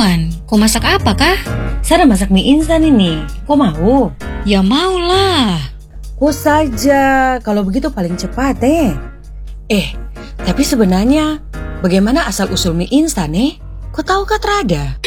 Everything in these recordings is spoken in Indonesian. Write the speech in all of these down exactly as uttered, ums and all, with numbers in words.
Puan, kau masak apa kah? Saya udah masak mie instan ini. Kok mau? Ya maulah. Kok saja, kalau begitu paling cepat eh. Eh, tapi sebenarnya bagaimana asal-usul mie instan eh? Kau tahu kah terada?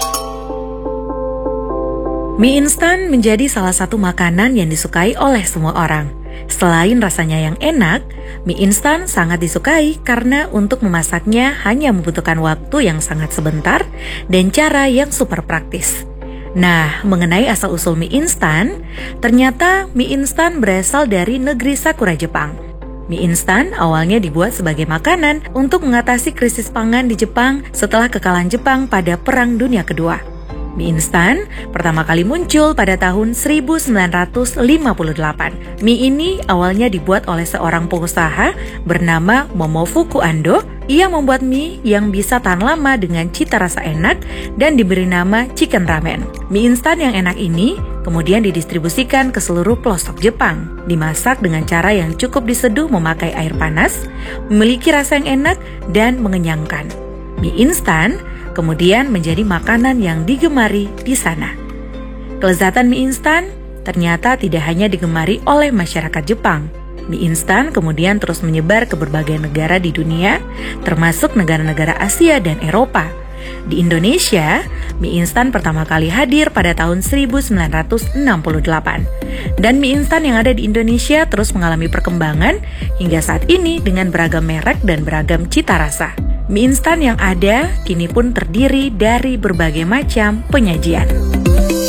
Mie instan menjadi salah satu makanan yang disukai oleh semua orang. Selain rasanya yang enak, mie instan sangat disukai karena untuk memasaknya hanya membutuhkan waktu yang sangat sebentar dan cara yang super praktis. Nah, mengenai asal-usul mie instan, ternyata mie instan berasal dari negeri Sakura, Jepang. Mie instan awalnya dibuat sebagai makanan untuk mengatasi krisis pangan di Jepang setelah kekalahan Jepang pada Perang Dunia Kedua. Mie instan pertama kali muncul pada tahun seribu sembilan ratus lima puluh delapan. Mie ini awalnya dibuat oleh seorang pengusaha bernama Momofuku Ando. Ia membuat mie yang bisa tahan lama dengan cita rasa enak dan diberi nama chicken ramen. Mie instan yang enak ini kemudian didistribusikan ke seluruh pelosok Jepang. Dimasak dengan cara yang cukup diseduh memakai air panas, memiliki rasa yang enak dan mengenyangkan. Mie instan kemudian menjadi makanan yang digemari di sana. Kelezatan mie instan ternyata tidak hanya digemari oleh masyarakat Jepang. Mie instan kemudian terus menyebar ke berbagai negara di dunia, termasuk negara-negara Asia dan Eropa. Di Indonesia, mie instan pertama kali hadir pada tahun seribu sembilan ratus enam puluh delapan. Dan mie instan yang ada di Indonesia terus mengalami perkembangan hingga saat ini dengan beragam merek dan beragam cita rasa. Mie instan yang ada kini pun terdiri dari berbagai macam penyajian.